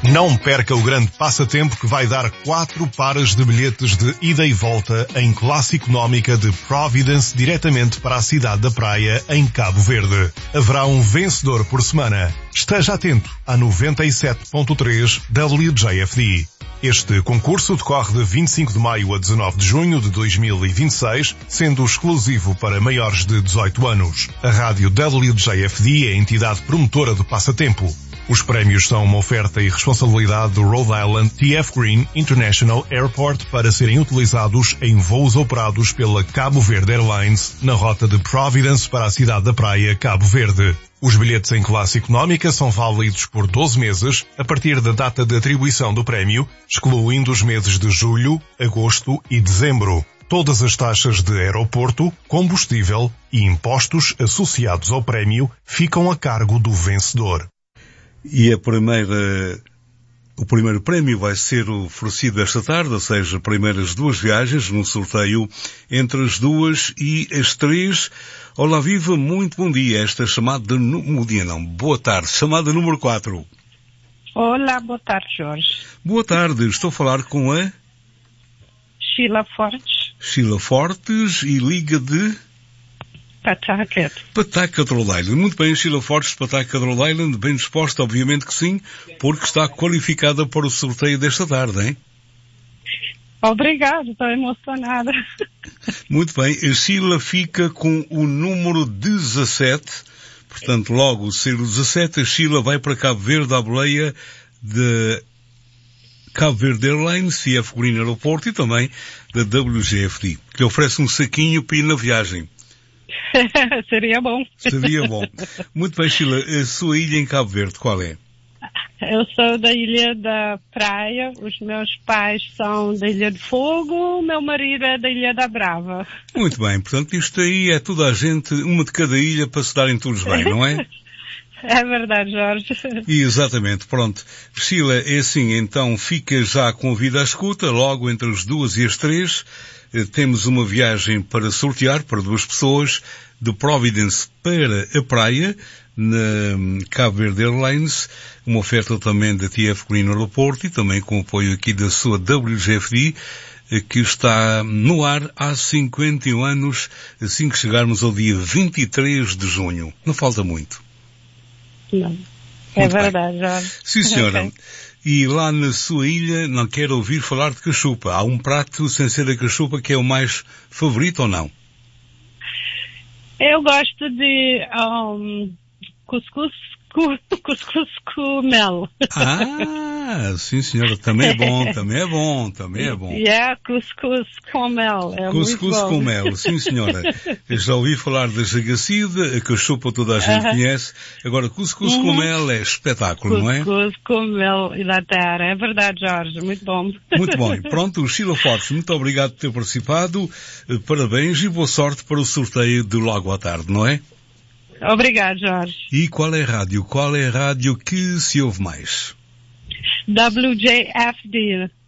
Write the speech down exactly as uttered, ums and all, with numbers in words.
Não perca o grande passatempo que vai dar quatro pares de bilhetes de ida e volta em classe económica de Providence diretamente para a cidade da Praia, em Cabo Verde. Haverá um vencedor por semana. Esteja atento a noventa e sete ponto três W J F D. Este concurso decorre de vinte e cinco de maio a dezanove de junho de dois mil e vinte e seis, sendo exclusivo para maiores de dezoito anos. A rádio W J F D é a entidade promotora do passatempo. Os prémios são uma oferta e responsabilidade do Rhode Island T F Green International Airport para serem utilizados em voos operados pela Cabo Verde Airlines na rota de Providence para a cidade da Praia, Cabo Verde. Os bilhetes em classe económica são válidos por doze meses a partir da data de atribuição do prémio, excluindo os meses de julho, agosto e dezembro. Todas as taxas de aeroporto, combustível e impostos associados ao prémio ficam a cargo do vencedor. E a primeira, o primeiro prémio vai ser oferecido esta tarde, ou seja, primeiras duas viagens num sorteio entre as duas e as três. Olá, viva, muito bom dia. Esta chamada, bom dia não, boa tarde, chamada número quatro. Olá, boa tarde, Jorge. Boa tarde, estou a falar com a... Sheila Fortes. Sheila Fortes e liga de... Pawtucket. Pawtucket, Rhode Island. Muito bem, Sheila Fortes de Pawtucket, Rhode Island, bem disposta, obviamente que sim, porque está qualificada para o sorteio desta tarde, hein? Obrigada, estou emocionada. Muito bem, a Sheila fica com o número dezassete, portanto, logo ser o dezassete, a Sheila vai para Cabo Verde, à boleia de Cabo Verde Airlines, T F Green Aeroporto e também da W J F D, que lhe oferece um saquinho para ir na viagem. Seria bom. Seria bom. Muito bem, Sheila, a sua ilha em Cabo Verde, qual é? Eu sou da Ilha da Praia, os meus pais são da Ilha de Fogo, meu marido é da Ilha da Brava. Muito bem, portanto isto aí é toda a gente, uma de cada ilha para se darem todos bem, não é? É verdade, Jorge. Exatamente, pronto. Sheila, é assim, então fica já com a vida à escuta, logo entre as duas e as três, temos uma viagem para sortear para duas pessoas de Providence para a praia, na Cabo Verde Airlines, uma oferta também da T F Green Aeroporto e também com o apoio aqui da sua W J F D, que está no ar há cinquenta e um anos, assim que chegarmos ao dia vinte e três de junho. Não falta muito. Não. É Muito verdade, bem. Jorge. Sim, senhora. Okay. E lá na sua ilha não quero ouvir falar de cachupa. Há um prato sem ser a cachupa que é o mais favorito ou não? Eu gosto de um, cuscuz, cu, cuscuz com mel. Ah, sim senhora, também é bom, também é bom, também é bom. E é cuscuz com mel, é Cuscuz muito bom. com mel, sim senhora. Eu já ouvi falar da jagacida, a cachupa toda a gente uh-huh. conhece. Agora, cuscuz uh-huh. com mel é espetáculo, cuscuz não é? Cuscuz com mel e da terra, é verdade, Jorge, muito bom. Muito bom. Pronto, Sheila Fortes, muito obrigado por ter participado. Parabéns e boa sorte para o sorteio de logo à tarde, não é? Obrigado, Jorge. E qual é a rádio? Qual é a rádio que se ouve mais? W J F D.